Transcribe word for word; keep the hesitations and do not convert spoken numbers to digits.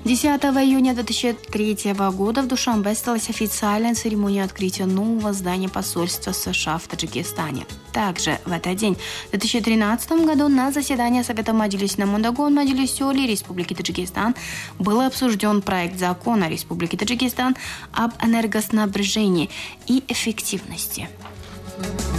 десятого июня две тысячи третьего года в Душанбе состоялась официальная церемония открытия нового здания посольства США в Таджикистане. Также в этот день, в две тысячи тринадцатом году, на заседании Совета Маджлис Намундагон Маджлис-Оли Республики Таджикистан был обсужден проект закона Республики Таджикистан об энергоснабжении и эффективности.